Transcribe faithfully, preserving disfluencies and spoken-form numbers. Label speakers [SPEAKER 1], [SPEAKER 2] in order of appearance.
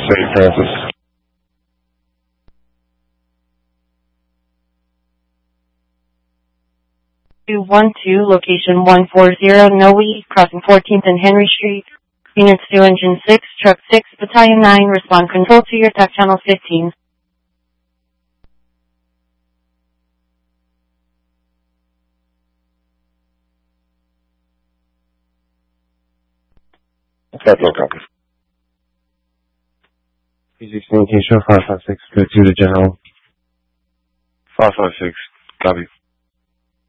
[SPEAKER 1] Saint Francis.
[SPEAKER 2] two one two, location one forty, Noe, crossing fourteenth and Henry Street. Units two, Engine six, Truck six, Battalion nine, respond control to your T A C Channel fifteen.
[SPEAKER 1] That's no copy.
[SPEAKER 3] Easy communication, five five six, go to the general.
[SPEAKER 1] five five six, copy.